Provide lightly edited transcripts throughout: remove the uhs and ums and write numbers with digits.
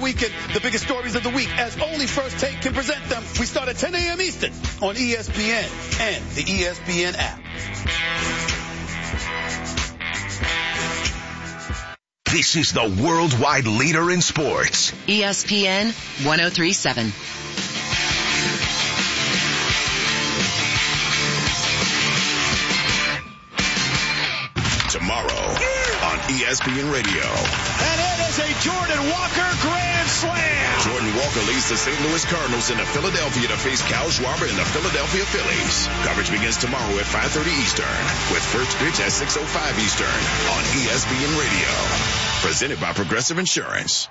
weekend, the biggest stories of the week, as only First Take can present them. We start at 10 a.m. Eastern on ESPN and the ESPN app. This is the worldwide leader in sports. ESPN 103.7. Tomorrow on ESPN Radio. And it is a Jordan Walker grand slam. Jordan Walker leads the St. Louis Cardinals into Philadelphia to face Kyle Schwarber and the Philadelphia Phillies. Coverage begins tomorrow at 5:30 Eastern, with first pitch at 6:05 Eastern on ESPN Radio. Presented by Progressive Insurance.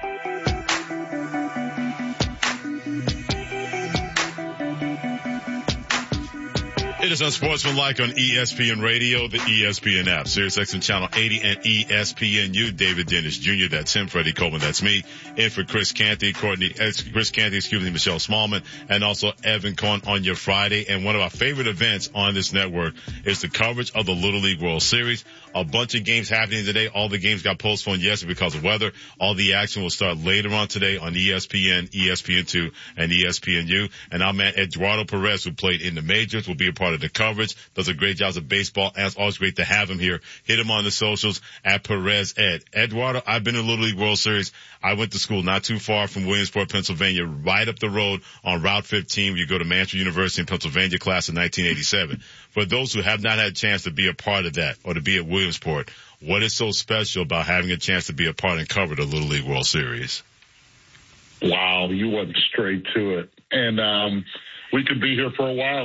It is Unsportsmanlike on ESPN Radio, the ESPN app, SiriusXM Channel 80 and ESPNU. David Dennis Jr., that's him. Freddie Coleman, that's me. In for Chris Canty, Michelle Smallman, and also Evan Cohen on your Friday. And one of our favorite events on this network is the coverage of the Little League World Series. A bunch of games happening today. All the games got postponed yesterday because of weather. All the action will start later on today on ESPN, ESPN2, and ESPNU. And our man Eduardo Perez, who played in the majors, will be a part of the coverage. Does a great job of baseball, and it's always great to have him here. Hit him on the socials at Perez Ed. Eduardo, I've been in the Little League World Series. I went to school not too far from Williamsport, Pennsylvania, right up the road on Route 15 where you go to Manchester University in Pennsylvania class in 1987. For those who have not had a chance to be a part of that or to be at Williamsport, what is so special about having a chance to be a part and cover the Little League World Series? Wow, you went straight to it. And we could be here for a while.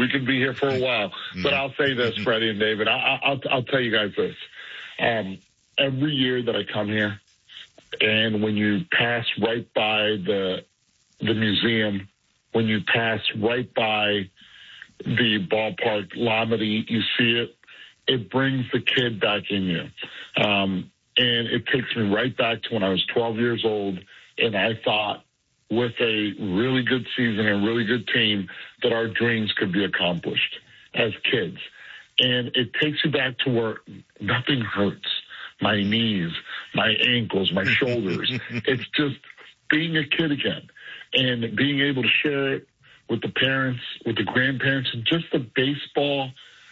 But I'll say this, Freddie and David. I'll tell you guys this. Every year that I come here, and when you pass right by the museum, when you pass right by the ballpark, Lamity, you see it brings the kid back in you. And it takes me right back to when I was 12 years old, and I thought, with a really good season and a really good team, that our dreams could be accomplished as kids. And it takes you back to where nothing hurts. My knees, my ankles, my shoulders. It's just being a kid again and being able to share it with the parents, with the grandparents, and just the baseball,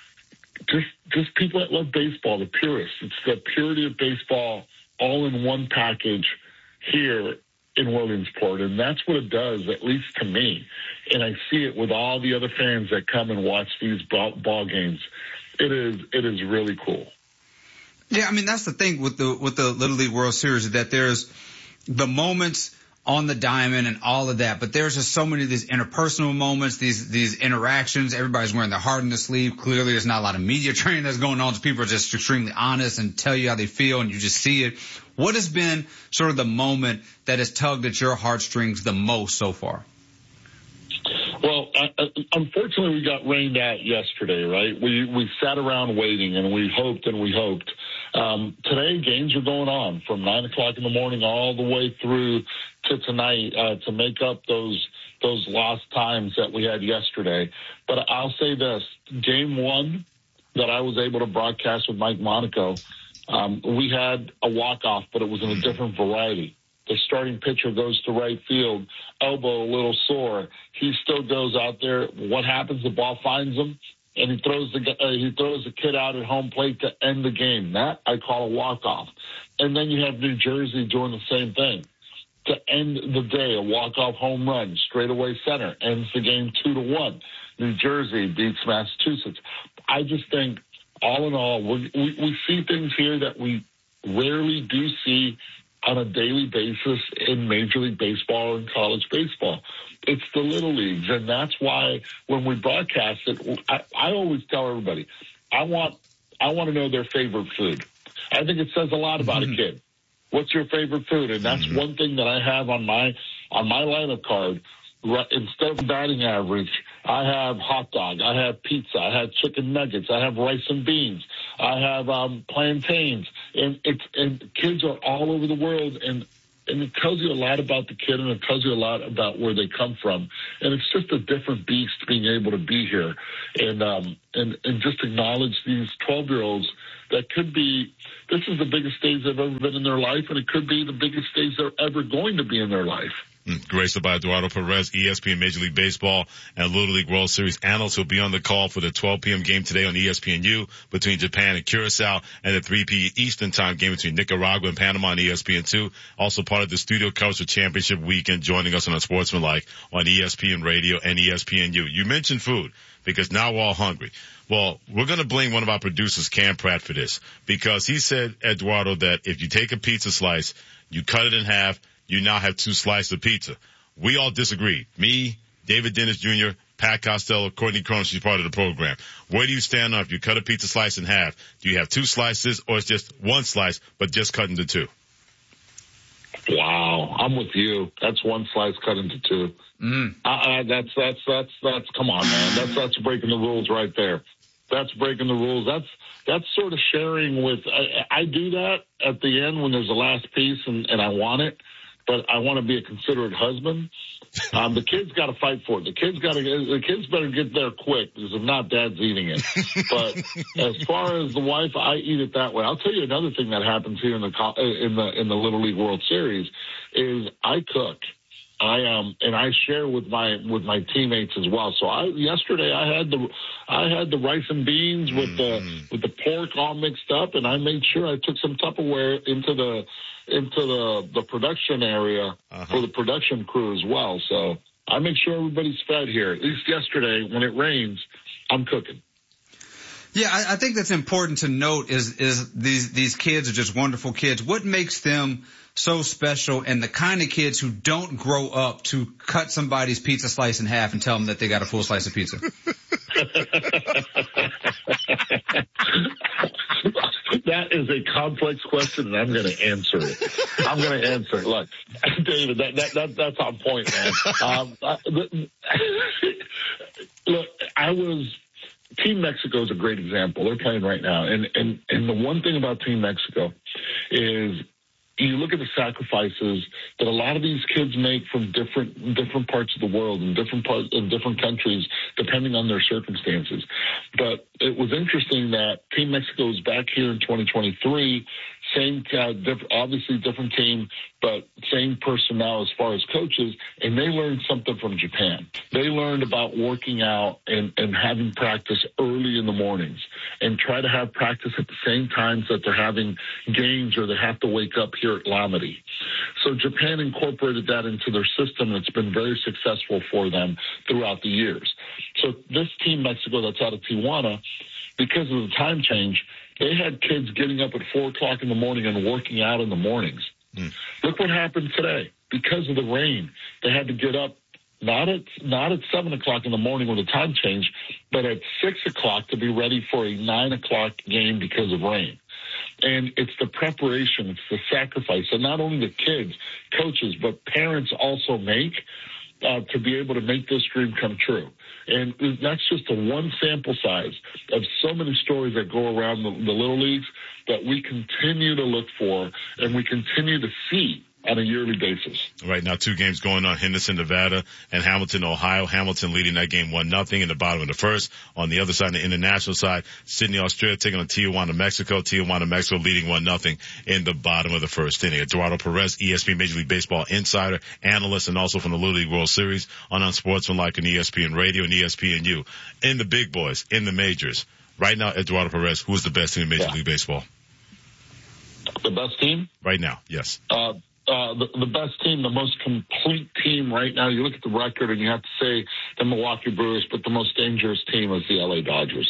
just people that love baseball, the purists. It's the purity of baseball all in one package here in Williamsport, and that's what it does, at least to me. And I see it with all the other fans that come and watch these ball games. It is really cool. Yeah, I mean, that's the thing with the Little League World Series, is that there's the moments on the diamond and all of that, but there's just so many of these interpersonal moments, these interactions. Everybody's wearing their heart on their sleeve. Clearly, there's not a lot of media training that's going on. People are just extremely honest and tell you how they feel, and you just see it. What has been sort of the moment that has tugged at your heartstrings the most so far? Well, unfortunately, we got rained out yesterday, right? We sat around waiting, and we hoped and we hoped. Today, games are going on from 9 o'clock in the morning all the way through to tonight to make up those lost times that we had yesterday. But I'll say this, game one that I was able to broadcast with Mike Monaco, we had a walk-off, but it was in a different variety. The starting pitcher goes to right field, elbow a little sore. He still goes out there. What happens? The ball finds him, and he throws the kid out at home plate to end the game. That I call a walk-off. And then you have New Jersey doing the same thing. To end the day, a walk-off home run, straightaway center, ends the game 2-1. New Jersey beats Massachusetts. I just think, all in all, we see things here that we rarely do see on a daily basis in Major League Baseball and college baseball. It's the little leagues, and that's why when we broadcast it, I always tell everybody, I want to know their favorite food. I think it says a lot about a kid. What's your favorite food? And that's one thing that I have on my lineup card. Instead of batting average, I have hot dog, I have pizza, I have chicken nuggets, I have rice and beans, I have plantains, and kids are all over the world, and it tells you a lot about the kid, and it tells you a lot about where they come from, and it's just a different beast being able to be here, and just acknowledge these 12-year-olds that could be, this is the biggest stage they've ever been in their life, and it could be the biggest stage they're ever going to be in their life. Graced by Eduardo Perez, ESPN Major League Baseball and Little League World Series analyst, will be on the call for the 12 p.m. game today on ESPNU between Japan and Curacao, and the 3 p.m. Eastern time game between Nicaragua and Panama on ESPN2. Also part of the studio coverage for Championship Weekend, joining us on Unsportsmanlike on ESPN Radio and ESPNU. You mentioned food because now we're all hungry. Well, we're going to blame one of our producers, Cam Pratt, for this, because he said, Eduardo, that if you take a pizza slice, you cut it in half, you now have 2 slices of pizza. We all disagreed. Me, David Dennis Jr., Pat Costello, Courtney Cronin, she's part of the program. Where do you stand on if you cut a pizza slice in half? Do you have 2 slices, or it's just 1 slice, but just cut into 2? Wow, I'm with you. That's 1 slice cut into 2. That's come on, man. That's breaking the rules right there. That's breaking the rules. That's sort of sharing with, I do that at the end when there's a last piece and I want it, but I want to be a considerate husband. The kids got to fight for it. The kids better get there quick, because if not, Dad's eating it. But as far as the wife, I eat it that way. I'll tell you another thing that happens here in the Little League World Series is I cook. And I share with my teammates as well. So yesterday I had the rice and beans with the pork all mixed up, and I made sure I took some Tupperware into the production area for the production crew as well. So I make sure everybody's fed here. At least yesterday, when it rains, I'm cooking. Yeah, I think that's important to note is these kids are just wonderful kids. What makes them so special, and the kind of kids who don't grow up to cut somebody's pizza slice in half and tell them that they got a full slice of pizza? That is a complex question, and I'm going to answer it. Look, David, that's on point, man. Look, Team Mexico is a great example. They're playing right now. And the one thing about Team Mexico is you look at the sacrifices that a lot of these kids make from different parts of the world and different countries, depending on their circumstances. But it was interesting that Team Mexico is back here in 2023. Obviously different team, but same personnel as far as coaches, and they learned something from Japan. They learned about working out and having practice early in the mornings, and try to have practice at the same times that they're having games or they have to wake up here at Lamity. So Japan incorporated that into their system, and it's been very successful for them throughout the years. So this Team Mexico that's out of Tijuana, because of the time change, they had kids getting up at 4 o'clock in the morning and working out in the mornings. Look what happened today. Because of the rain, they had to get up not at 7 o'clock in the morning with the time change, but at 6 o'clock to be ready for a 9 o'clock game because of rain. And it's the preparation, it's the sacrifice. And not only the kids, coaches, but parents also make to be able to make this dream come true. And that's just one sample size of so many stories that go around the Little Leagues that we continue to look for and we continue to see on a yearly basis. Right now, 2 games going on, Henderson, Nevada, and Hamilton, Ohio. Hamilton leading that game 1-0 in the bottom of the first. On the other side, the international side, Sydney, Australia taking on Tijuana, Mexico. Tijuana, Mexico leading 1-0 in the bottom of the first inning. Eduardo Perez, ESPN Major League Baseball insider, analyst, and also from the Little League World Series on Unsportsmanlike and ESPN Radio and ESPNU. In the big boys, in the majors. Right now, Eduardo Perez, who is the best team in Major League Baseball? The best team? Right now, yes. The best team, the most complete team right now. You look at the record and you have to say the Milwaukee Brewers, but the most dangerous team is the LA Dodgers.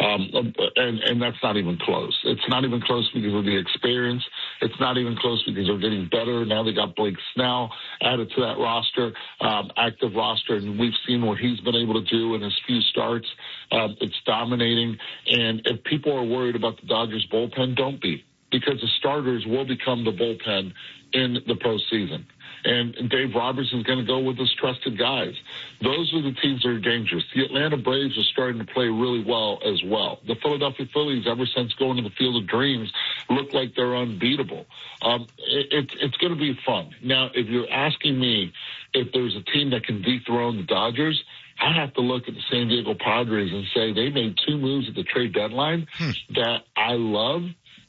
And that's not even close. It's not even close because of the experience. It's not even close because they're getting better. Now they got Blake Snell added to that roster, active roster, and we've seen what he's been able to do in his few starts. It's dominating. And if people are worried about the Dodgers bullpen, don't be, because the starters will become the bullpen in the postseason. And Dave Roberts is going to go with his trusted guys. Those are the teams that are dangerous. The Atlanta Braves are starting to play really well as well. The Philadelphia Phillies, ever since going to the Field of Dreams, look like they're unbeatable. It's going to be fun. Now, if you're asking me if there's a team that can dethrone the Dodgers, I have to look at the San Diego Padres and say they made 2 moves at the trade deadline that I love.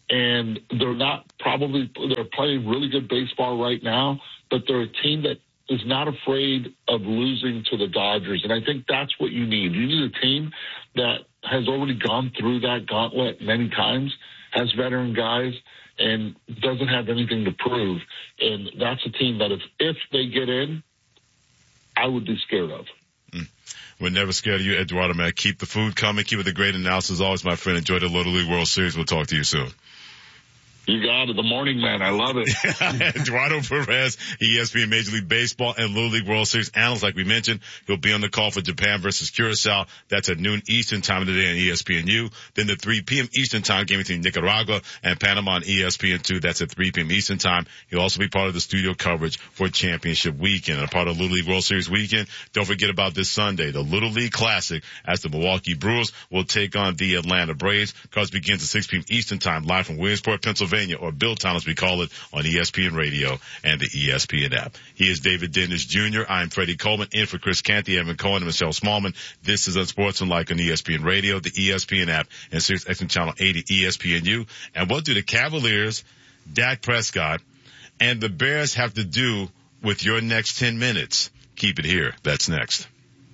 and they're playing really good baseball right now, but they're a team that is not afraid of losing to the Dodgers. And I think that's what you need. You need a team that has already gone through that gauntlet many times, has veteran guys, and doesn't have anything to prove. And that's a team that if they get in, I would be scared of. We're never scared of you, Eduardo, man. Keep the food coming. Keep it the great analysis. Always, my friend. Enjoy the Little League World Series. We'll talk to you soon. You got it. The morning man. I love it. Eduardo Perez, ESPN Major League Baseball and Little League World Series analyst, like we mentioned. He'll be on the call for Japan versus Curacao. That's at noon Eastern time today on ESPNU. Then the 3 p.m. Eastern time game between Nicaragua and Panama on ESPN2. That's at 3 p.m. Eastern time. He'll also be part of the studio coverage for Championship Weekend and a part of Little League World Series Weekend. Don't forget about this Sunday, the Little League Classic, as the Milwaukee Brewers will take on the Atlanta Braves. Cards begins at 6 p.m. Eastern time, live from Williamsport, Pennsylvania, or Billtown as we call it, on ESPN Radio and the ESPN app. He is David Dennis Jr. I'm Freddie Coleman, in for Chris Canty, Evan Cohen, and Michelle Smallman. This is Unsportsmanlike on ESPN Radio, the ESPN app, and Sirius XM Channel 80 ESPNU. And what do the Cavaliers, Dak Prescott, and the Bears have to do with your next 10 minutes? Keep it here. That's next.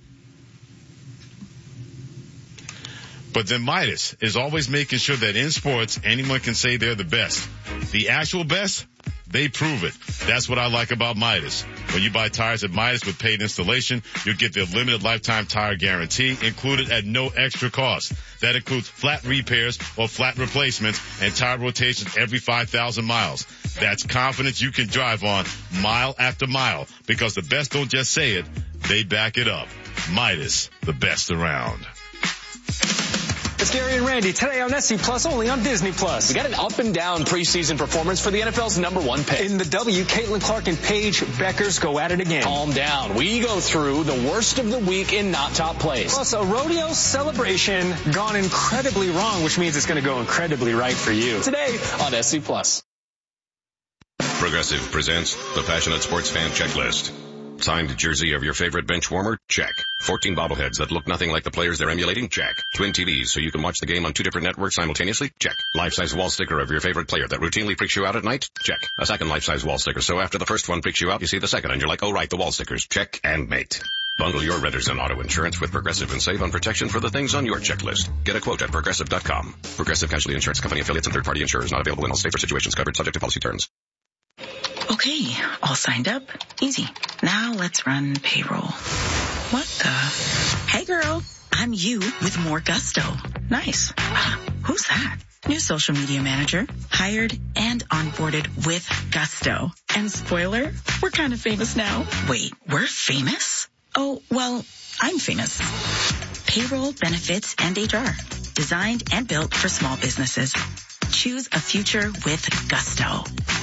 But then Midas is always making sure that in sports, anyone can say they're the best. The actual best, they prove it. That's what I like about Midas. When you buy tires at Midas with paid installation, you'll get their limited lifetime tire guarantee included at no extra cost. That includes flat repairs or flat replacements and tire rotations every 5,000 miles. That's confidence you can drive on mile after mile, because the best don't just say it, they back it up. Midas, the best around. It's Gary and Randy today on SC Plus, only on Disney Plus. We got an up and down preseason performance for the NFL's #1 pick. In the W, Caitlin Clark and Paige Beckers go at it again. Calm down. We go through the worst of the week in not top plays. Plus, a rodeo celebration gone incredibly wrong, which means it's going to go incredibly right for you. Today on SC Plus. Progressive presents the Passionate Sports Fan Checklist. Signed jersey of your favorite bench warmer? Check. 14 bobbleheads that look nothing like the players they're emulating? Check. Twin TVs so you can watch the game on 2 different networks simultaneously? Check. Life-size wall sticker of your favorite player that routinely freaks you out at night? Check. A second life-size wall sticker so after the first one freaks you out, you see the second and you're like, oh right, the wall stickers. Check and mate. Bundle your renters and auto insurance with Progressive and save on protection for the things on your checklist. Get a quote at Progressive.com. Progressive Casualty Insurance Company affiliates and third-party insurers not available in all states or situations covered subject to policy terms. Okay, all signed up. Easy. Now let's run payroll. What the? Hey girl, I'm you with more gusto. Nice. Who's that? New social media manager. Hired and onboarded with gusto. And spoiler, we're kind of famous now. Wait, we're famous? Oh, well, I'm famous. Payroll, benefits, and HR. Designed and built for small businesses. Choose a future with gusto.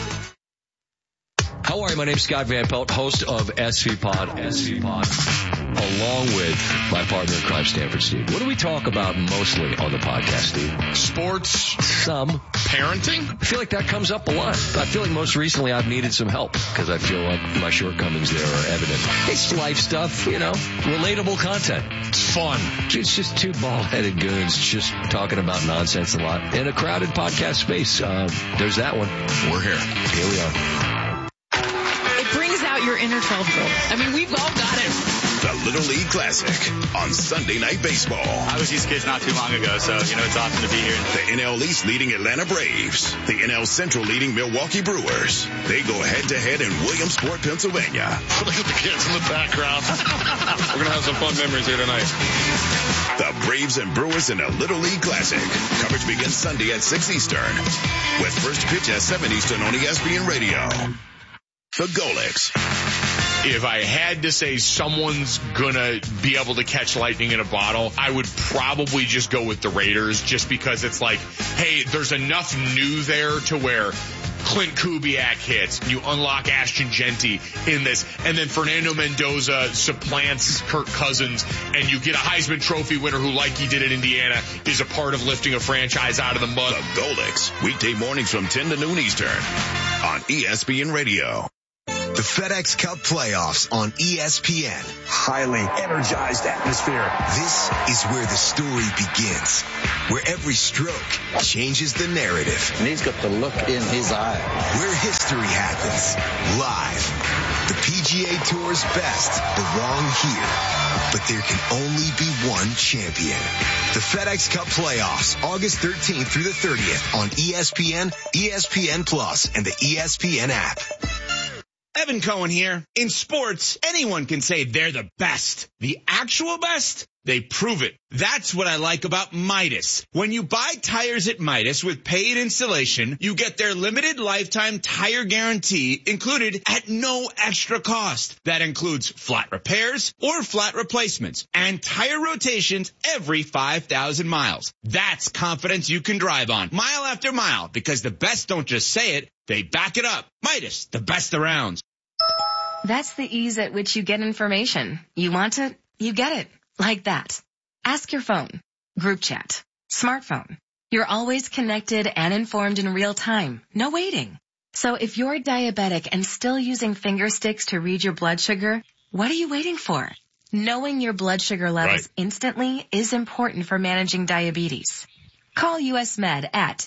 How are you? My name's Scott Van Pelt, host of SV Pod, along with my partner in crime, Stanford Steve. What do we talk about mostly on the podcast, Steve? Sports. Some. Parenting. I feel like that comes up a lot. I feel like most recently I've needed some help because I feel like my shortcomings there are evident. It's life stuff, you know, relatable content. It's fun. It's just 2 bald-headed goons just talking about nonsense a lot in a crowded podcast space. There's that one. We're here. Here we are. Your inner 12-year-old. I mean, we've all got it. The Little League Classic on Sunday Night Baseball. I was these kids not too long ago, so, it's awesome to be here. The NL East leading Atlanta Braves. The NL Central leading Milwaukee Brewers. They go head-to-head in Williamsport, Pennsylvania. Look at the kids in the background. We're going to have some fun memories here tonight. The Braves and Brewers in a Little League Classic. Coverage begins Sunday at 6 Eastern. With first pitch at 7 Eastern on ESPN Radio. The Golics. If I had to say someone's gonna be able to catch lightning in a bottle, I would probably just go with the Raiders, just because it's like, hey, there's enough new there to where Clint Kubiak hits, and you unlock Ashton Genty in this, and then Fernando Mendoza supplants Kirk Cousins, and you get a Heisman Trophy winner who, like he did at Indiana, is a part of lifting a franchise out of the mud. The Golics, weekday mornings from 10 to noon Eastern on ESPN Radio. The FedEx Cup playoffs on ESPN. Highly energized atmosphere. This is where the story begins, where every stroke changes the narrative. And he's got the look in his eye. Where history happens, live. The PGA Tour's best belong here, but there can only be one champion. The FedEx Cup playoffs, August 13th through the 30th on ESPN, ESPN Plus, and the ESPN app. Evan Cohen here. In sports, anyone can say they're the best. The actual best? They prove it. That's what I like about Midas. When you buy tires at Midas with paid installation, you get their limited lifetime tire guarantee included at no extra cost. That includes flat repairs or flat replacements and tire rotations every 5,000 miles. That's confidence you can drive on mile after mile, because the best don't just say it, they back it up. Midas, the best around. That's the ease at which you get information. You want it, you get it. Like that. Ask your phone, group chat, smartphone. You're always connected and informed in real time. No waiting. So if you're diabetic and still using finger sticks to read your blood sugar, what are you waiting for? Knowing your blood sugar levels instantly is important for managing diabetes. Call US Med at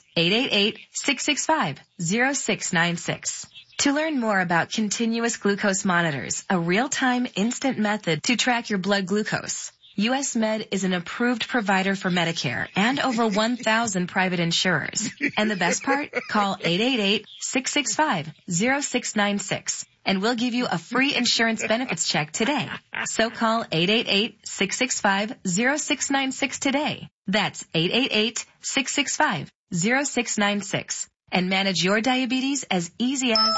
888-665-0696. To learn more about continuous glucose monitors, a real-time instant method to track your blood glucose. US Med is an approved provider for Medicare and over 1,000 private insurers. And the best part? Call 888-665-0696 and we'll give you a free insurance benefits check today. So call 888-665-0696 today. That's 888-665-0696 and manage your diabetes as easy as...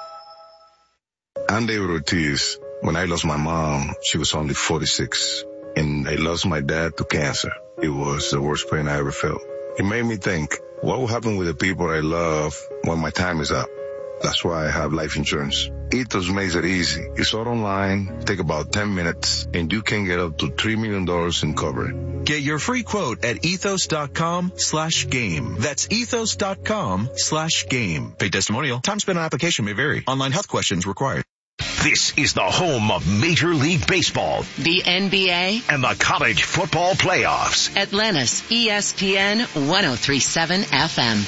I'm David Ortiz. When I lost my mom, she was only 46. And I lost my dad to cancer. It was the worst pain I ever felt. It made me think, what will happen with the people I love when my time is up? That's why I have life insurance. Ethos makes it easy. It's all online, take about 10 minutes, and you can get up to $3 million in coverage. Get your free quote at ethos.com/game. That's ethos.com/game. Paid testimonial. Time spent on application may vary. Online health questions required. This is the home of Major League Baseball, the NBA, and the college football playoffs. Atlanta's ESPN 103.7 FM.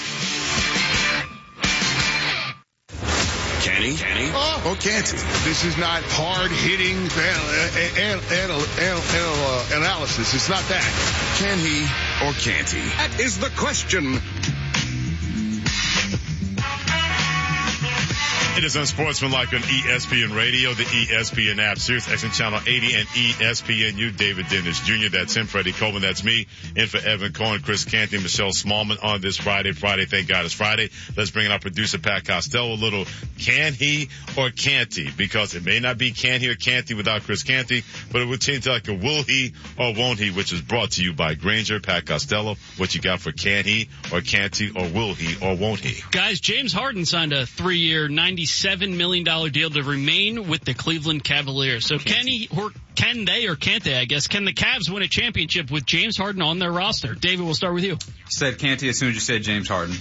Kenny? Or can't he? This is not hard-hitting analysis. It's not that. Can he or can't he? That is the question. It is Unsportsmanlike on ESPN Radio, the ESPN app, Sirius XM Channel 80, and ESPNU. David Dennis Jr., that's him. Freddie Coleman, that's me. In for Evan Cohen, Chris Canty, Michelle Smallman on this Friday. Thank God it's Friday. Let's bring in our producer, Pat Costello, a little can he or can't he? Because it may not be can he or can't he without Chris Canty, but it would change like a will he or won't he, which is brought to you by Granger. Pat Costello, what you got for can he or can't he or will he or won't he? Guys, James Harden signed a 3-year, $97 million deal to remain with the Cleveland Cavaliers. So can he, or can they, or can't they, I guess, can the Cavs win a championship with James Harden on their roster? David, we'll start with you. Said can't he as soon as you said James Harden.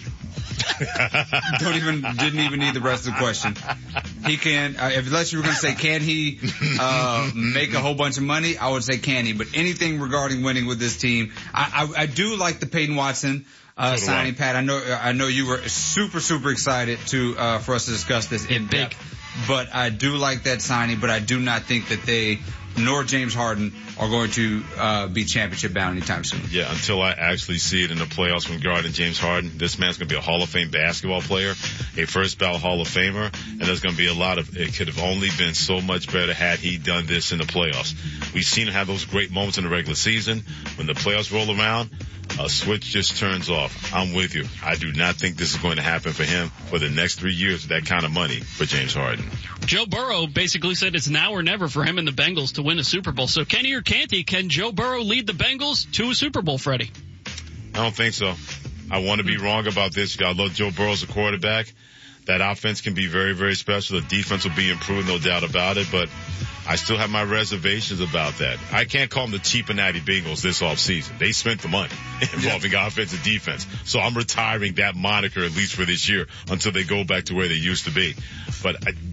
Didn't even need the rest of the question. He can, unless you were going to say can he make a whole bunch of money, I would say can he. But anything regarding winning with this team, I do like the Peyton Watson signing, Pat. I know you were super excited for us to discuss this in depth. But I do like that signing, but I do not think that they nor James Harden are going to be championship bound anytime soon. Yeah, until I actually see it in the playoffs regarding James Harden. This man's going to be a Hall of Fame basketball player, a first ballot Hall of Famer, and there's going to be a lot of, it could have only been so much better had he done this in the playoffs. We've seen him have those great moments in the regular season. When the playoffs roll around, a switch just turns off. I'm with you. I do not think this is going to happen for him for the next 3 years with that kind of money for James Harden. Joe Burrow basically said it's now or never for him and the Bengals to win a Super Bowl. So can he or can't he? Can Joe Burrow lead the Bengals to a Super Bowl, Freddie? I don't think so. I want to be wrong about this. I love Joe Burrow as a quarterback. That offense can be very, very special. The defense will be improved, no doubt about it, but I still have my reservations about that. I can't call them the cheap and natty Bengals this offseason. They spent the money involving offense and defense. So I'm retiring that moniker, at least for this year, until they go back to where they used to be. But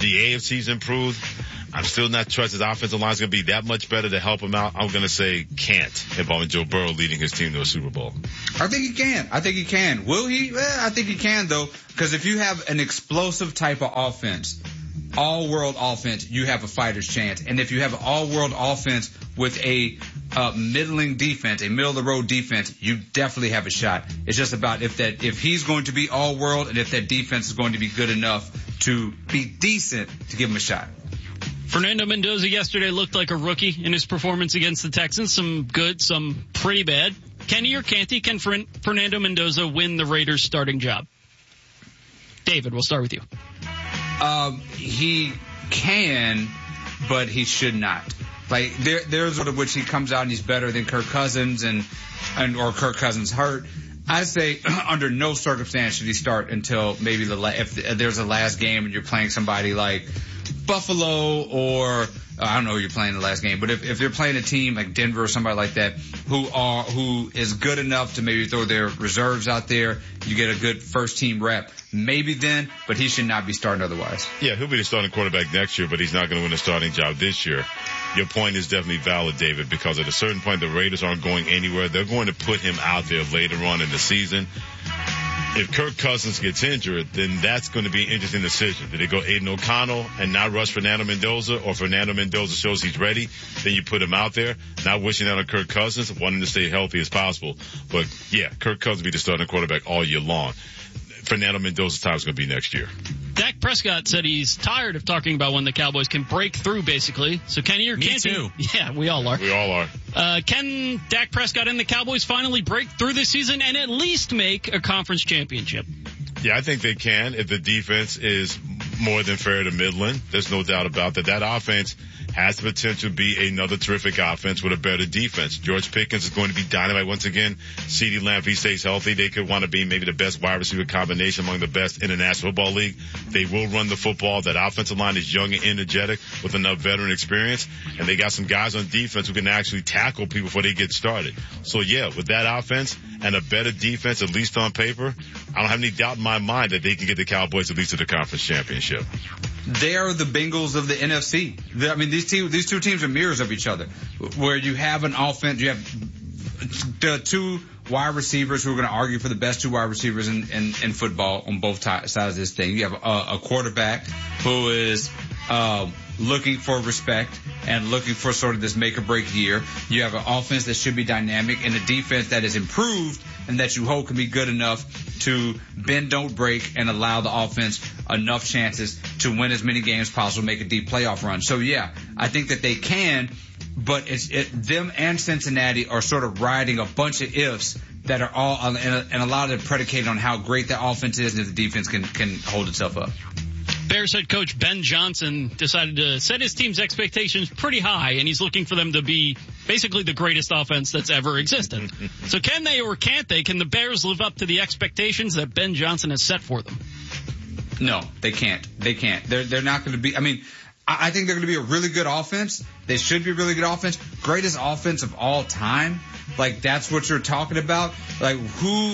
the AFC's improved. I'm still not trusting his offensive line's going to be that much better to help him out. I'm going to say can't involving Joe Burrow leading his team to a Super Bowl. I think he can. Will he? I think he can, though, because if you have an explosive type of offense, all-world offense, you have a fighter's chance. And if you have an all-world offense with a middling defense, a middle-of-the-road defense, you definitely have a shot. It's just about if he's going to be all-world and if that defense is going to be good enough to be decent to give him a shot. Fernando Mendoza yesterday looked like a rookie in his performance against the Texans. Some good, some pretty bad. Kenny or Canty, can Fernando Mendoza win the Raiders' starting job? David, we'll start with you. He can, but he should not. Like there's sort of which he comes out and he's better than Kirk Cousins or Kirk Cousins hurt. I say under no circumstance should he start until maybe if there's a last game and you're playing somebody like Buffalo or I don't know who you're playing the last game, but if they're playing a team like Denver or somebody like that who is good enough to maybe throw their reserves out there, you get a good first team rep, maybe then, but he should not be starting otherwise. Yeah, he'll be the starting quarterback next year, but he's not going to win a starting job this year. Your point is definitely valid, David, because at a certain point the Raiders aren't going anywhere. They're going to put him out there later on in the season. If Kirk Cousins gets injured, then that's going to be an interesting decision. Do they go Aiden O'Connell and not rush Fernando Mendoza, or Fernando Mendoza shows he's ready, then you put him out there, not wishing that on Kirk Cousins, wanting to stay healthy as possible. But, yeah, Kirk Cousins will be the starting quarterback all year long. Fernando Mendoza's time is going to be next year. Dak Prescott said he's tired of talking about when the Cowboys can break through, basically. So Kenny or Canty? Me too. Yeah, we all are. We all are. Can Dak Prescott and the Cowboys finally break through this season and at least make a conference championship? Yeah, I think they can if the defense is more than fair to Midland. There's no doubt about that. That offense has the potential to be another terrific offense with a better defense. George Pickens is going to be dynamite once again. CeeDee Lamb, if he stays healthy, they could want to be maybe the best wide receiver combination among the best in the National Football League. They will run the football. That offensive line is young and energetic with enough veteran experience. And they got some guys on defense who can actually tackle people before they get started. So, yeah, with that offense and a better defense, at least on paper, I don't have any doubt in my mind that they can get the Cowboys at least to the conference championship. They are the Bengals of the NFC. I mean, these two teams are mirrors of each other, where you have an offense, you have the two wide receivers who are going to argue for the best two wide receivers in football on both sides of this thing. You have a quarterback who is looking for respect and looking for sort of this make or break year. You have an offense that should be dynamic and a defense that is improved and that you hope can be good enough to bend, don't break, and allow the offense enough chances to win as many games as possible, make a deep playoff run. So, yeah, I think that they can, but them and Cincinnati are sort of riding a bunch of ifs that are all, and a lot of it predicated on how great the offense is and if the defense can hold itself up. Bears head coach Ben Johnson decided to set his team's expectations pretty high, and he's looking for them to be basically the greatest offense that's ever existed. So can they or can't they? Can the Bears live up to the expectations that Ben Johnson has set for them? No, they can't. They can't. They're not going to be. I mean, I think they're going to be a really good offense. They should be a really good offense. Greatest offense of all time. Like, that's what you're talking about. Like, where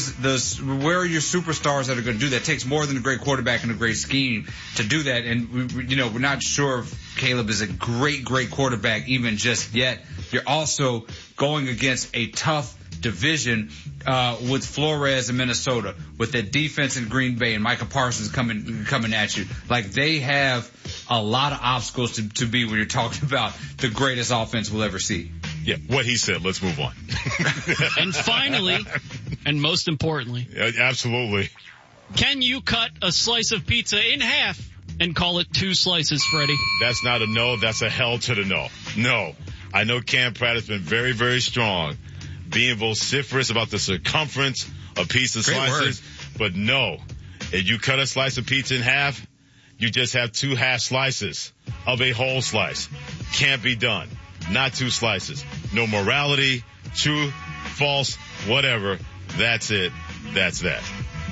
are your superstars that are going to do that? It takes more than a great quarterback and a great scheme to do that. And, we're not sure if Caleb is a great quarterback even just yet. You're also going against a tough division with Flores in Minnesota, with the defense in Green Bay and Micah Parsons coming at you. Like, they have a lot of obstacles to be when you're talking about the greatest offense we'll ever see. Yeah, what he said. Let's move on. And finally, and most importantly, absolutely, can you cut a slice of pizza in half and call it 2 slices, Freddie? That's not a no. That's a hell to the no. No. I know Cam Pratt has been very, very strong, being vociferous about the circumference of pizza slices. But no, if you cut a slice of pizza in half, you just have 2 half slices of a whole slice. Can't be done. Not 2 slices. No morality, true, false, whatever. That's it. That's that.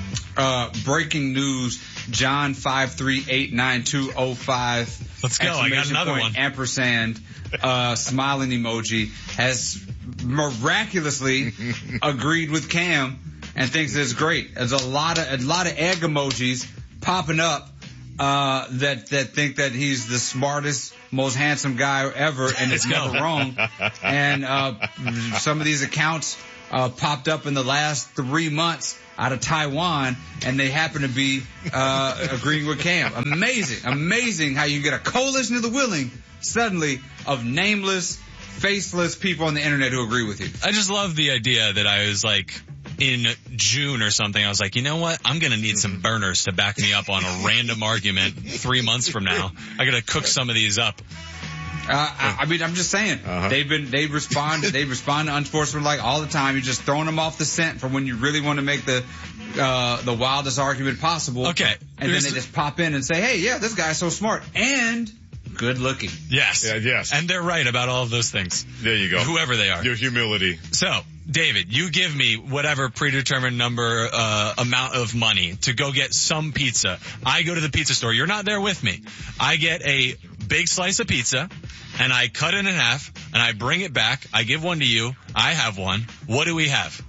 Breaking news. John 5389205. Let's go. I got another one. Ampersand, smiling emoji, has miraculously agreed with Cam and thinks it's great. There's a lot of egg emojis popping up that think that he's the smartest, most handsome guy ever, and it's never wrong. And some of these accounts popped up in the last 3 months out of Taiwan, and they happen to be agreeing with Cam. Amazing how you get a coalition of the willing suddenly of nameless, faceless people on the internet who agree with you. I just love the idea that I was like, in June or something, I was like, you know what? I'm going to need some burners to back me up on a random argument 3 months from now. I got to cook some of these up. I mean, I'm just saying, they respond to unsportsmanlike all the time. You're just throwing them off the scent for when you really want to make the wildest argument possible. Okay. And then they just pop in and say, hey, yeah, this guy's so smart and good looking. Yes. Yeah, yes. And they're right about all of those things. There you go. Whoever they are. Your humility. So, David, you give me whatever predetermined number, amount of money to go get some pizza. I go to the pizza store. You're not there with me. I get a big slice of pizza, and I cut it in half, and I bring it back. I give one to you. I have one. What do we have?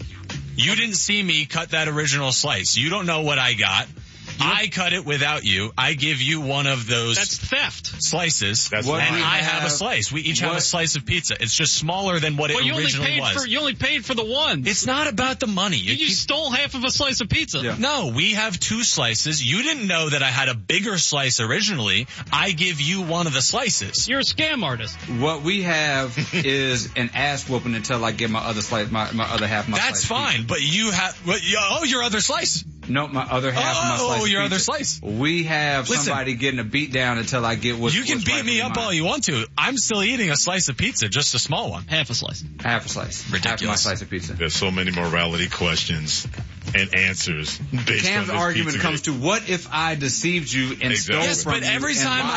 You didn't see me cut that original slice. You don't know what I got. I cut it without you. I give you one of those. That's theft. Slices. That's and I have a slice. We each have a slice of pizza. It's just smaller than what it originally was. You only paid for the one. It's not about the money. You stole half of a slice of pizza. Yeah. No, we have 2 slices. You didn't know that I had a bigger slice originally. I give you one of the slices. You're a scam artist. What we have is an ass whooping until I get my other slice, my other half of my That's slice. That's fine, but you have, your other slice. No, my other half of my slice. Oh, your pizza. other slice. We have somebody getting a beat down until I get what's You can beat me up all you want to. I'm still eating a slice of pizza, just a small one. Half a slice. Ridiculous. Half my slice of pizza. There's so many morality questions and answers based Cam's on this argument comes to, what if I deceived you and stole from you? But every time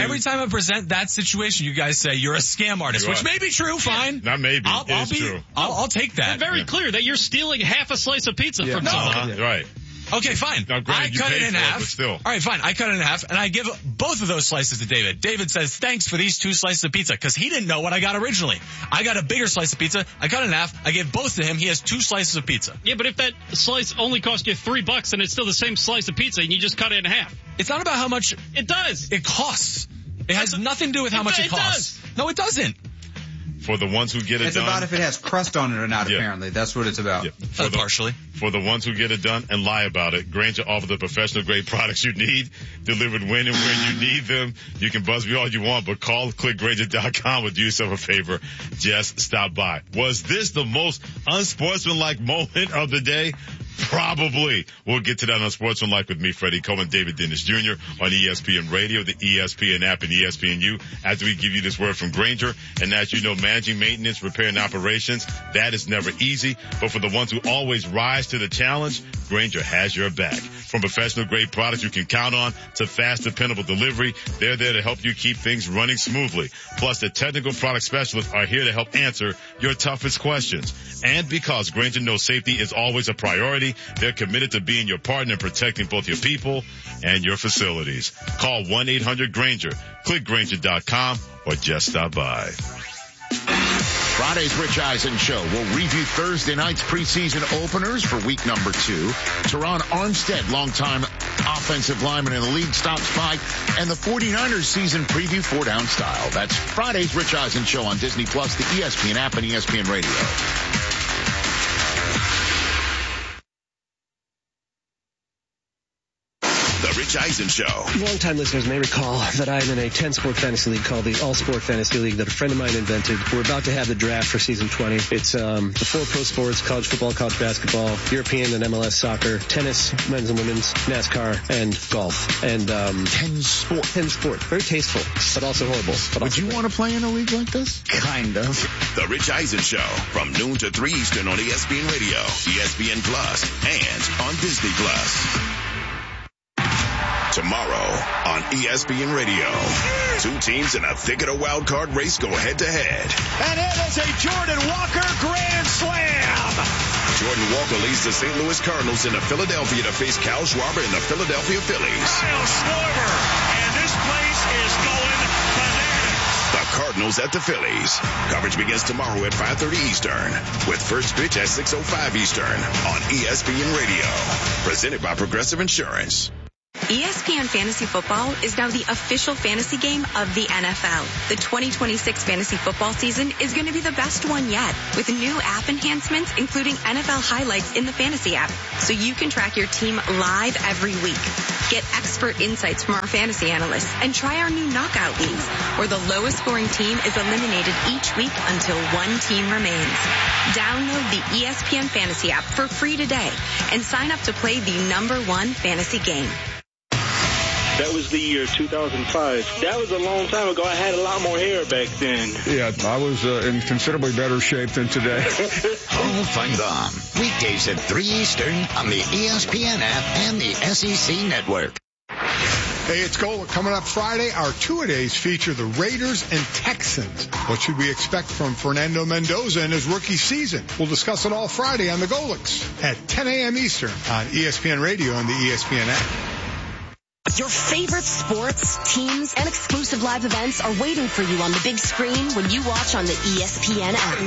I present that situation, you guys say you're a scam artist, which may be true. Fine. Not maybe. It's true. I'll take that. It's very clear that you're stealing half a slice of pizza from somebody. Right. Okay, fine. Now, granted, I cut it in half. But still. All right, fine. I cut it in half, and I give both of those slices to David. David says, thanks for these 2 slices of pizza, because he didn't know what I got originally. I got a bigger slice of pizza. I cut it in half. I gave both to him. He has 2 slices of pizza. Yeah, but if that slice only cost you $3 and it's still the same slice of pizza and you just cut it in half. It's not about how much it does. It costs. It has nothing to do with how much it costs. No, it doesn't. For the ones who get it done. It's about if it has crust on it or not, apparently. That's what it's about. Yeah. Partially. For the ones who get it done and lie about it, Grainger offers the professional grade products you need, delivered when and where you need them. You can buzz me all you want, but call clickgrainger.com or do yourself a favor. Just stop by. Was this the most unsportsmanlike moment of the day? Probably. We'll get to that on Sportsmanlike with me, Freddie Coleman, David Dennis Jr. on ESPN Radio, the ESPN app, and ESPNU. As we give you this word from Grainger, and as you know, managing maintenance, repair, and operations, that is never easy. But for the ones who always rise to the challenge, Grainger has your back. From professional grade products you can count on to fast, dependable delivery, they're there to help you keep things running smoothly. Plus, the technical product specialists are here to help answer your toughest questions. And because Grainger knows safety is always a priority, they're committed to being your partner in protecting both your people and your facilities. Call 1-800-GRAINGER. Click Grainger.com or just stop by. Friday's Rich Eisen Show will review Thursday night's preseason openers for week number 2. Teron Armstead, longtime offensive lineman in the league, stops by, and the 49ers season preview 4-down style. That's Friday's Rich Eisen Show on Disney+, the ESPN app, and ESPN Radio. The Rich Eisen Show. Longtime listeners may recall that I'm in a 10-sport fantasy league called the All-Sport Fantasy League that a friend of mine invented. We're about to have the draft for season 20. It's the 4 pro sports, college football, college basketball, European and MLS soccer, tennis, men's and women's, NASCAR, and golf. And 10 sport. 10 sport. Very tasteful, but also horrible. Would you want to play in a league like this? Kind of. The Rich Eisen Show from noon to 3 Eastern on ESPN Radio, ESPN Plus, and on Disney Plus. Tomorrow on ESPN Radio, 2 teams in a thick of the wild card race go head to head. And it is a Jordan Walker grand slam. Jordan Walker leads the St. Louis Cardinals into Philadelphia to face Kyle Schwarber and the Philadelphia Phillies. Kyle Schwarber, and this place is going bananas. The Cardinals at the Phillies. Coverage begins tomorrow at 5:30 Eastern, with first pitch at 6:05 Eastern on ESPN Radio. Presented by Progressive Insurance. ESPN Fantasy Football is now the official fantasy game of the NFL. The 2026 fantasy football season is going to be the best one yet, with new app enhancements, including NFL highlights in the fantasy app, so you can track your team live every week. Get expert insights from our fantasy analysts and try our new knockout leagues, where the lowest scoring team is eliminated each week until one team remains. Download the ESPN Fantasy app for free today and sign up to play the #1 fantasy game. That was the year 2005. That was a long time ago. I had a lot more hair back then. Yeah, I was in considerably better shape than today. Paul Feinbaum, weekdays at 3 Eastern on the ESPN app and the SEC Network. Hey, it's Golic. Coming up Friday, our two-a-days feature the Raiders and Texans. What should we expect from Fernando Mendoza in his rookie season? We'll discuss it all Friday on the Golics at 10 a.m. Eastern on ESPN Radio and the ESPN app. Your favorite sports, teams, and exclusive live events are waiting for you on the big screen when you watch on the ESPN app.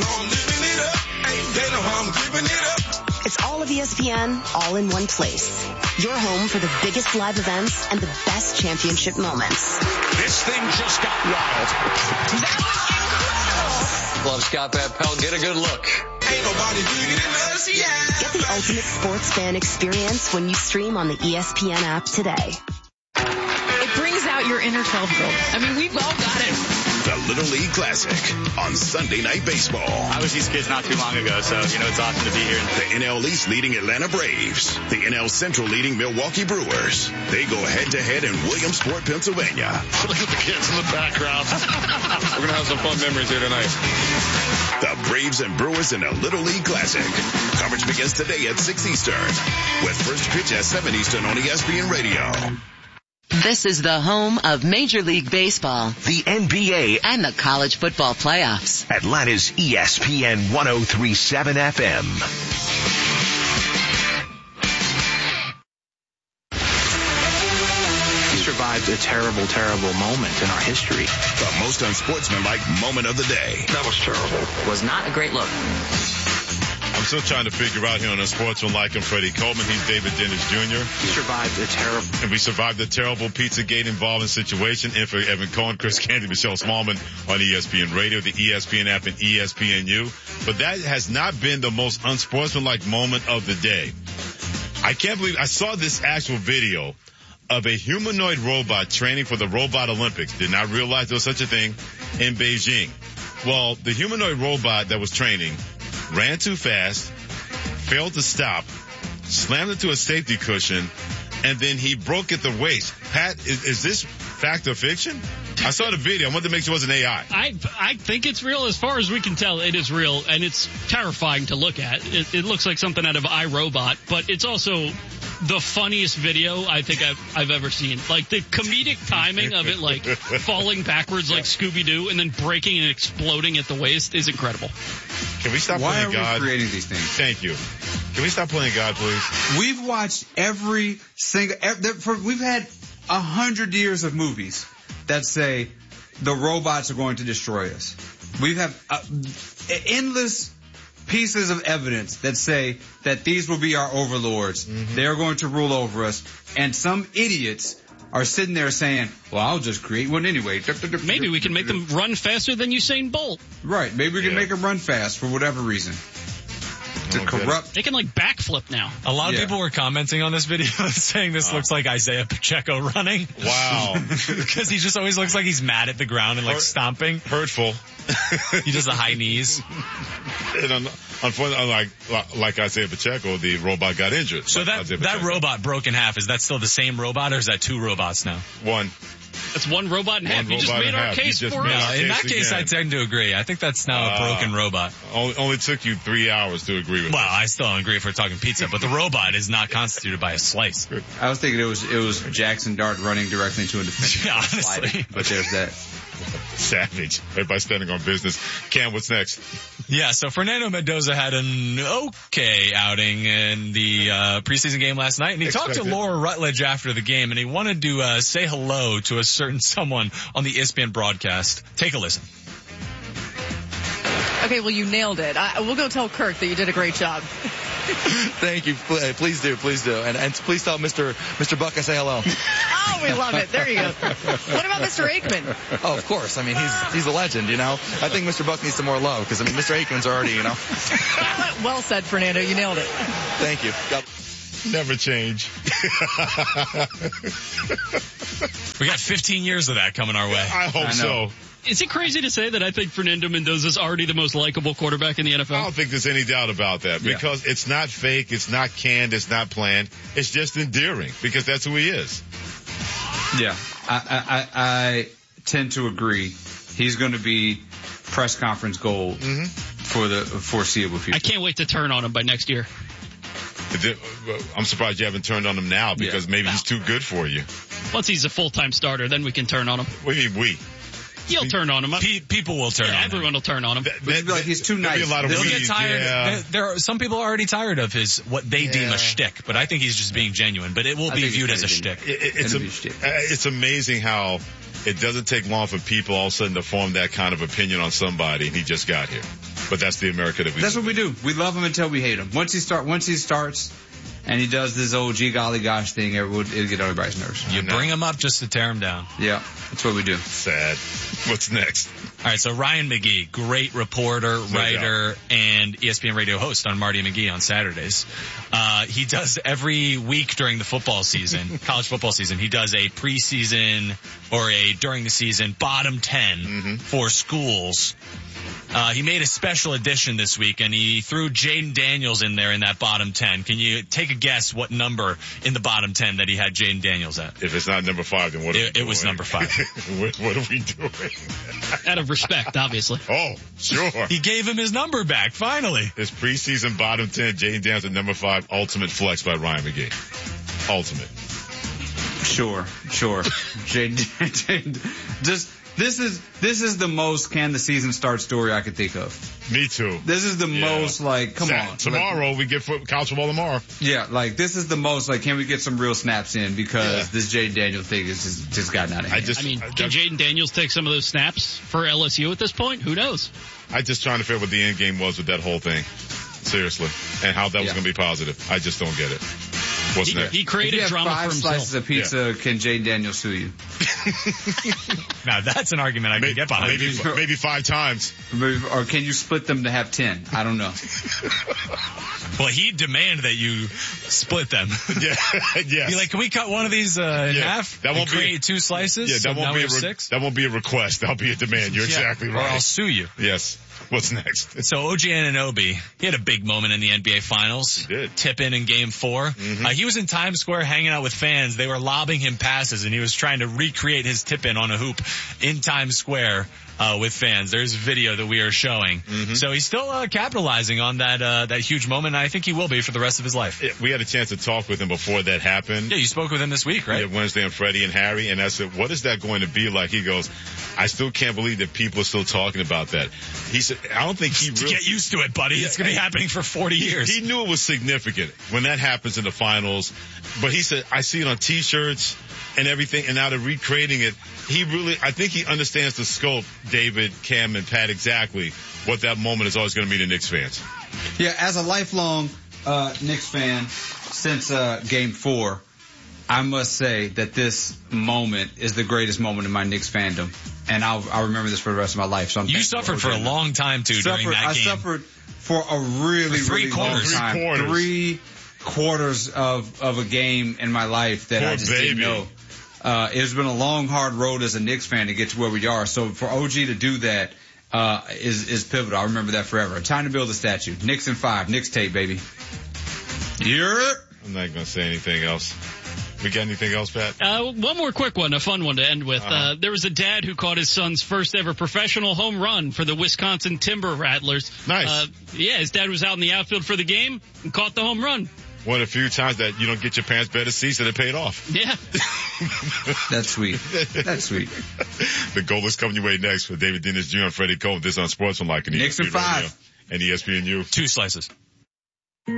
It's all of ESPN, all in one place. Your home for the biggest live events and the best championship moments. This thing just got wild. Love Scott Van Pelt. Get a good look. Ain't nobody bigger than us, yeah. Get the ultimate sports fan experience when you stream on the ESPN app today. It brings out your inner 12-year-old. I mean, we've all got it. The Little League Classic on Sunday Night Baseball. I was these kids not too long ago, so, it's awesome to be here. The NL East leading Atlanta Braves. The NL Central leading Milwaukee Brewers. They go head-to-head in Williamsport, Pennsylvania. Look at the kids in the background. We're going to have some fun memories here tonight. The Braves and Brewers in a Little League Classic. Coverage begins today at 6 Eastern. With first pitch at 7 Eastern on ESPN Radio. This is the home of Major League Baseball, the NBA, and the college football playoffs. Atlanta's ESPN 103.7 FM. We survived a terrible, terrible moment in our history. The most unsportsmanlike moment of the day. That was terrible. Was not a great look. I'm still trying to figure out here on Unsportsmanlike and Freddie Coleman. He's David Dennis Jr. And we survived a terrible Pizzagate involving situation. And for Evan Cohen, Chris Canty, Michelle Smallman on ESPN Radio, the ESPN app, and ESPNU. But that has not been the most unsportsmanlike moment of the day. I can't believe I saw this actual video of a humanoid robot training for the Robot Olympics. Did not realize there was such a thing in Beijing. Well, the humanoid robot that was training ran too fast, failed to stop, slammed into a safety cushion, and then he broke at the waist. Pat, is this fact or fiction? I saw the video. I wanted to make sure it wasn't AI. I think it's real. As far as we can tell, it is real, and it's terrifying to look at. It looks like something out of iRobot, but it's also the funniest video I think I've ever seen. Like the comedic timing of it, like falling backwards like Scooby-Doo and then breaking and exploding at the waist is incredible. Can we stop playing God? Why are we creating these things? Thank you. Can we stop playing God, please? We've watched every single, we've had 100 years of movies that say the robots are going to destroy us. We have endless pieces of evidence that say that these will be our overlords. Mm-hmm. They're going to rule over us. And some idiots are sitting there saying, well, I'll just create one anyway. Maybe we can make them run faster than Usain Bolt. Right. Maybe we can make them run fast for whatever reason. To corrupt. They can like backflip now. A lot of people were commenting on this video saying this looks like Isaiah Pacheco running. Wow. Because he just always looks like he's mad at the ground and like stomping. Hurtful. He does the high knees. And unfortunately, like Isaiah Pacheco, the robot got injured. So that robot broke in half. Is that still the same robot or is that two robots now? One. That's one robot in half. You just made our case for us. In that case, I tend to agree. I think that's now a broken robot. Only took you 3 hours to agree with. Well, I still don't agree if we're talking pizza, but the robot is not constituted by a slice. I was thinking it was Jackson Dart running directly into a defender. Yeah, honestly. But there's that. Savage. Everybody standing on business. Cam, what's next? Yeah, so Fernando Mendoza had an okay outing in the preseason game last night, and he talked to Laura Rutledge after the game, and he wanted to say hello to a certain someone on the ESPN broadcast. Take a listen. Okay, well, you nailed it. We'll go tell Kirk that you did a great job. Thank you. Please do. And please tell Mr. Buck I say hello. Oh, we love it. There you go. What about Mr. Aikman? Oh, of course. I mean, he's a legend, you know. I think Mr. Buck needs some more love because, I mean, Mr. Aikman's already, you know. Well said, Fernando. You nailed it. Thank you. Never change. We got 15 years of that coming our way. I hope so. Is it crazy to say that I think Fernando Mendoza is already the most likable quarterback in the NFL? I don't think there's any doubt about that because it's not fake, it's not canned, it's not planned. It's just endearing because that's who he is. Yeah, I tend to agree. He's going to be press conference gold for the foreseeable future. I can't wait to turn on him by next year. I'm surprised you haven't turned on him now because maybe he's too good for you. Once he's a full-time starter, then we can turn on him. What do you mean we? You'll turn on him. People will turn on him. Everyone will turn on him. Like he's too nice. They'll get tired. Yeah. Some people are already tired of what they deem a shtick, but I think he's just being genuine. But it will be viewed as a shtick. It's amazing how it doesn't take long for people all of a sudden to form that kind of opinion on somebody, and he just got here. But that's the America that we That's what we do. We love him until we hate him. Once he starts, and he does this old gee golly gosh thing, it'll get everybody's nerves. You bring him up just to tear him down. Yeah, that's what we do. Sad. What's next? All right, so Ryan McGee, great reporter, writer, and ESPN radio host on Marty McGee on Saturdays. He does every week during the football season, college football season, he does a preseason or a during the season bottom 10 for schools. He made a special edition this week, and he threw Jaden Daniels in there in that bottom 10. Can you take a guess what number in the bottom 10 that he had Jaden Daniels at? If it's not number 5, then what are we doing? It was number 5. What are we doing? Out of respect, obviously. Oh, sure. He gave him his number back, finally. His preseason bottom 10, Jaden Daniels at number 5, Ultimate Flex by Ryan McGee. Ultimate. Sure. Jaden, This is the most can the season start story I could think of. Me too. This is the most come on. Tomorrow we get college football tomorrow. Yeah, this is the most can we get some real snaps in because this Jaden Daniels thing is just gotten out of hand. Can Jaden Daniels take some of those snaps for LSU at this point? Who knows? I'm just trying to figure out what the end game was with that whole thing. Seriously. And how that was going to be positive. I just don't get it. What's next? He created drama for himself. 5 slices of pizza, can Jaden Daniels sue you? Now that's an argument I can get behind. Maybe 5 times. Or can you split them to have 10? I don't know. Well, he'd demand that you split them. Yeah. Be like, can we cut one of these in half? That won't create 2 slices. Yeah, that won't be a request. That'll be a demand. You're exactly right. Or I'll sue you. Yes. What's next? So OG Anunoby, he had a big moment in the NBA Finals. He did. Tip in Game 4. He was in Times Square hanging out with fans. They were lobbing him passes, and he was trying to recreate his tip in on a hoop in Times Square with fans. There's video that we are showing. So he's still capitalizing on that huge moment, and I think he will be for the rest of his life. Yeah, we had a chance to talk with him before that happened. Yeah, you spoke with him this week, right? Yeah, Wednesday on Freddie and Harry, and I said, what is that going to be like? He goes, I still can't believe that people are still talking about that. He said, I don't think he really... Get used to it, buddy. It's going to be happening for 40 years. He knew it was significant when that happens in the finals, but he said, I see it on T-shirts and everything, and now they're recreating it. I think he understands the scope, David, Cam, and Pat, exactly what that moment is always going to mean to Knicks fans. Yeah, as a lifelong Knicks fan since Game 4, I must say that this moment is the greatest moment in my Knicks fandom, and I'll remember this for the rest of my life. So you suffered for a long time too during that game. I suffered for a really long time. 3 quarters of a game in my life that I just didn't know. It's been a long, hard road as a Knicks fan to get to where we are. So for OG to do that is pivotal. I remember that forever. Time to build a statue. Knicks in 5. Knicks tape, baby. I'm not going to say anything else. We got anything else, Pat? One more quick one, a fun one to end with. There was a dad who caught his son's first ever professional home run for the Wisconsin Timber Rattlers. Nice. His dad was out in the outfield for the game and caught the home run. One of the few times that you don't get your pants better seats and it paid off. Yeah. That's sweet. That's sweet. The goal is coming your way next with David Dennis Jr. and Freddie Cole. This on Sportsman Like an Knicks in 5. And ESPNU. 2 slices.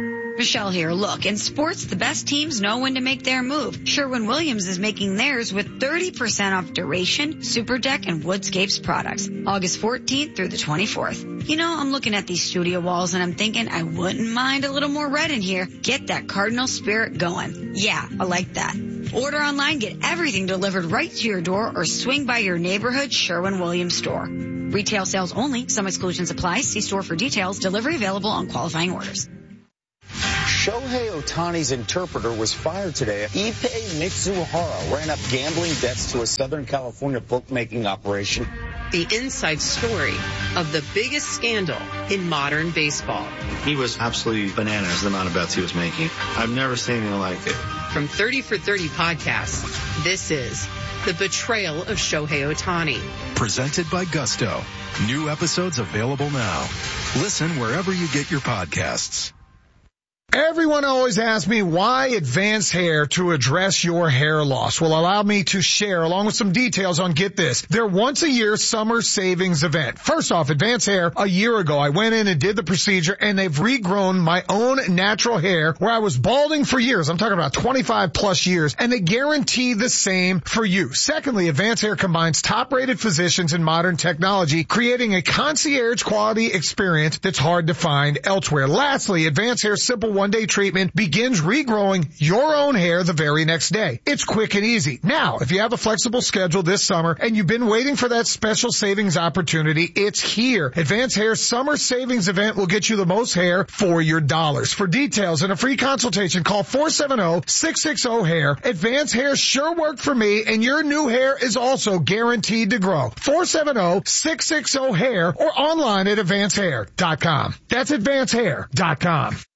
Michelle here. Look, in sports, the best teams know when to make their move. Sherwin-Williams is making theirs with 30% off Duration, Super Deck, and Woodscapes products. August 14th through the 24th. You know, I'm looking at these studio walls and I'm thinking I wouldn't mind a little more red in here. Get that Cardinal spirit going. Yeah, I like that. Order online, get everything delivered right to your door, or swing by your neighborhood Sherwin-Williams store. Retail sales only. Some exclusions apply. See store for details. Delivery available on qualifying orders. Shohei Ohtani's interpreter was fired today. Ippei Mitsuhara ran up gambling debts to a Southern California bookmaking operation. The inside story of the biggest scandal in modern baseball. He was absolutely bananas, the amount of bets he was making. I've never seen anything like it. From 30 for 30 podcasts, this is The Betrayal of Shohei Ohtani. Presented by Gusto. New episodes available now. Listen wherever you get your podcasts. Everyone always asks me why Advanced Hair to address your hair loss. Well, allow me to share along with some details on, get this, their once a year summer savings event. First off, Advanced Hair, a year ago, I went in and did the procedure and they've regrown my own natural hair where I was balding for years. I'm talking about 25 plus years, and they guarantee the same for you. Secondly, Advanced Hair combines top rated physicians and modern technology, creating a concierge quality experience that's hard to find elsewhere. Lastly, Advanced Hair simple one-day treatment begins regrowing your own hair the very next day. It's quick and easy. Now, if you have a flexible schedule this summer and you've been waiting for that special savings opportunity, it's here. Advanced Hair's summer savings event will get you the most hair for your dollars. For details and a free consultation, call 470-660-HAIR. Advanced Hair sure worked for me, and your new hair is also guaranteed to grow. 470-660-HAIR or online at advancedhair.com. That's advancedhair.com.